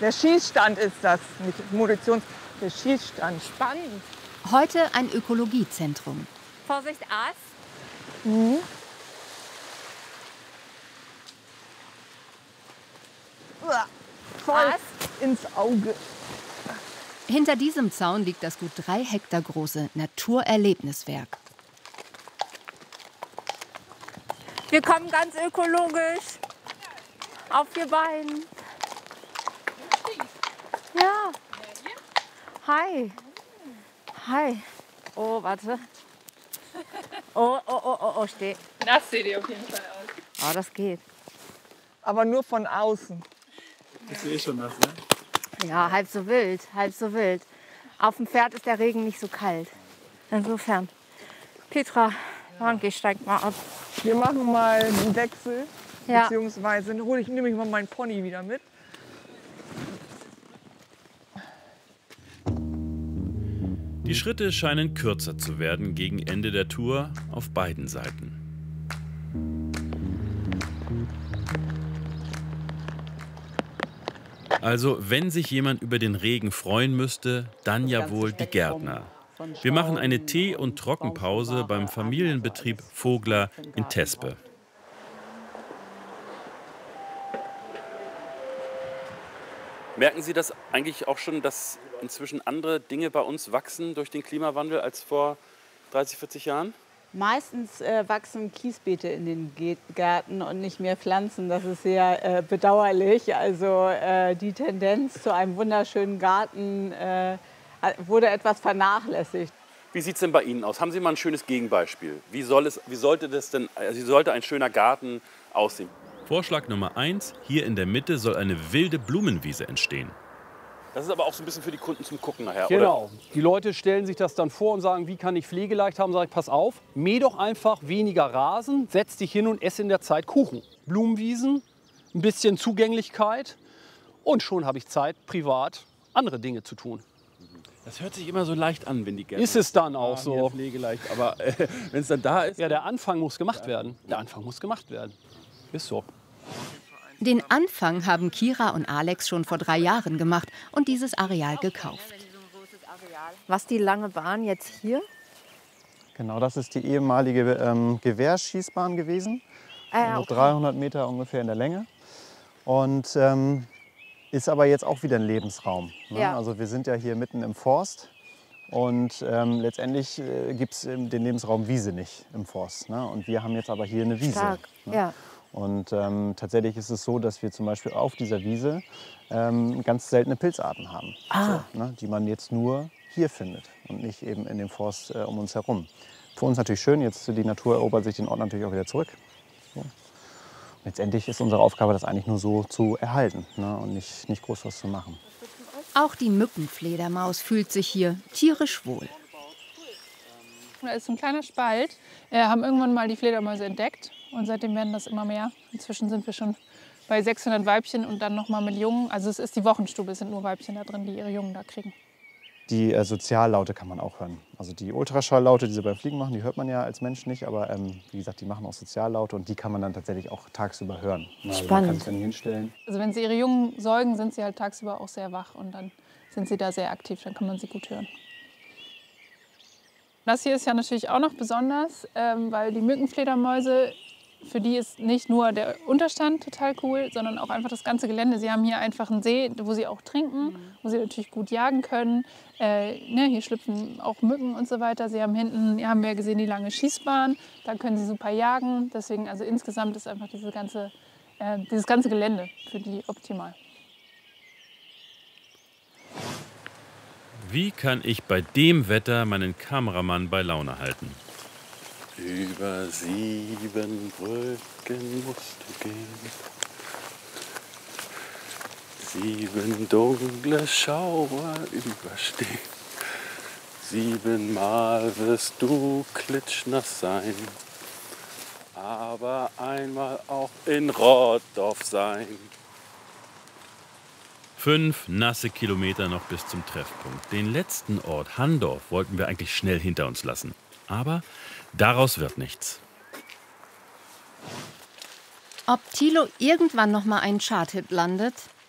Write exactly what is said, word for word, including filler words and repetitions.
Der Schießstand ist das, nicht Munitions, der Schießstand. Spannend. Heute ein Ökologiezentrum. Vorsicht, Aas. Mhm. Uah, voll Aas. ins Auge. Hinter diesem Zaun liegt das gut drei Hektar große Naturerlebniswerk. Wir kommen ganz ökologisch. Auf vier Beinen. Ja. Hi. Hi. Oh, warte. Oh, oh, oh, oh, oh, steh. Nass seht ihr auf jeden Fall aus. Oh, das geht. Aber nur von außen. Das ist eh schon nass, ne? Ja, halb so wild, halb so wild. Auf dem Pferd ist der Regen nicht so kalt. Insofern. Petra, Manke, steigt mal ab. Wir machen mal einen Wechsel. Ja. Beziehungsweise hole ich, nehme ich mal meinen Pony wieder mit. Die Schritte scheinen kürzer zu werden gegen Ende der Tour auf beiden Seiten. Also, wenn sich jemand über den Regen freuen müsste, dann ja wohl die Gärtner. Wir machen eine Tee- und Trockenpause beim Familienbetrieb Vogler in Tespe. Merken Sie das eigentlich auch schon, dass inzwischen andere Dinge bei uns wachsen durch den Klimawandel als vor dreißig, vierzig Jahren? Meistens äh, wachsen Kiesbeete in den Gärten und nicht mehr Pflanzen. Das ist sehr äh, bedauerlich. Also äh, die Tendenz zu einem wunderschönen Garten äh, wurde etwas vernachlässigt. Wie sieht es denn bei Ihnen aus? Haben Sie mal ein schönes Gegenbeispiel? Wie, soll es, wie sollte das denn, also wie sollte ein schöner Garten aussehen? Vorschlag Nummer eins, hier in der Mitte soll eine wilde Blumenwiese entstehen. Das ist aber auch so ein bisschen für die Kunden zum Gucken nachher, genau. Oder? Die Leute stellen sich das dann vor und sagen, wie kann ich pflegeleicht haben? Sag ich, pass auf, mäh doch einfach weniger Rasen, setz dich hin und ess in der Zeit Kuchen. Blumenwiesen, ein bisschen Zugänglichkeit und schon habe ich Zeit, privat andere Dinge zu tun. Das hört sich immer so leicht an, wenn die Gärtner... Ist es dann auch ah, so. Pflegeleicht, aber äh, wenn es dann da ist... Ja, der Anfang muss gemacht werden. Der Anfang muss gemacht werden. Ist so. Den Anfang haben Kira und Alex schon vor drei Jahren gemacht und dieses Areal gekauft. Was die lange Bahn jetzt hier? Genau, das ist die ehemalige ähm, Gewehrschießbahn gewesen. Ah, ja, Also okay. dreihundert Meter ungefähr in der Länge. Und ähm, ist aber jetzt auch wieder ein Lebensraum. Ne? Ja. Also wir sind ja hier mitten im Forst. Und ähm, letztendlich äh, gibt es den Lebensraum Wiese nicht im Forst. Ne? Und wir haben jetzt aber hier eine Wiese. Stark, Ne? ja. Und ähm, tatsächlich ist es so, dass wir zum Beispiel auf dieser Wiese ähm, ganz seltene Pilzarten haben, Ah. so, ne, die man jetzt nur hier findet und nicht eben in dem Forst äh, um uns herum. Für uns natürlich schön, jetzt die Natur erobert sich den Ort natürlich auch wieder zurück. So. Letztendlich ist unsere Aufgabe, das eigentlich nur so zu erhalten, ne, und nicht, nicht groß was zu machen. Auch die Mückenfledermaus fühlt sich hier tierisch wohl. Da ist so ein kleiner Spalt. Wir haben irgendwann mal die Fledermäuse entdeckt und seitdem werden das immer mehr. Inzwischen sind wir schon bei sechshundert Weibchen und dann noch mal mit Jungen. Also es ist die Wochenstube, es sind nur Weibchen da drin, die ihre Jungen da kriegen. Die äh, Soziallaute kann man auch hören. Also die Ultraschalllaute, die sie beim Fliegen machen, die hört man ja als Mensch nicht. Aber ähm, wie gesagt, die machen auch Soziallaute und die kann man dann tatsächlich auch tagsüber hören. Also man Spannend. kann sich dann hinstellen. Also wenn sie ihre Jungen säugen, sind sie halt tagsüber auch sehr wach und dann sind sie da sehr aktiv, dann kann man sie gut hören. Das hier ist ja natürlich auch noch besonders, ähm, weil die Mückenfledermäuse, für die ist nicht nur der Unterstand total cool, sondern auch einfach das ganze Gelände. Sie haben hier einfach einen See, wo sie auch trinken, wo sie natürlich gut jagen können. Äh, ne, hier schlüpfen auch Mücken und so weiter. Sie haben hinten, hier haben wir gesehen, die lange Schießbahn. Da können sie super jagen. Deswegen, also insgesamt ist einfach diese ganze, äh, dieses ganze Gelände für die optimal. Wie kann ich bei dem Wetter meinen Kameramann bei Laune halten? Über sieben Brücken musst du gehen. Sieben dunkle Schauer überstehen. Siebenmal wirst du klitschnass sein. Aber einmal auch in Rottdorf sein. Fünf nasse Kilometer noch bis zum Treffpunkt. Den letzten Ort, Handorf, wollten wir eigentlich schnell hinter uns lassen. Aber daraus wird nichts. Ob Thilo irgendwann noch mal einen Charthit landet?